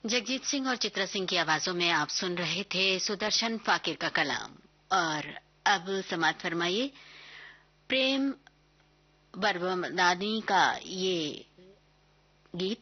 जगजीत सिंह और चित्रा सिंह की आवाजों में आप सुन रहे थे सुदर्शन फाकिर का कलाम। और अब समाअत फरमाइए प्रेम बरबमदानी का ये गीत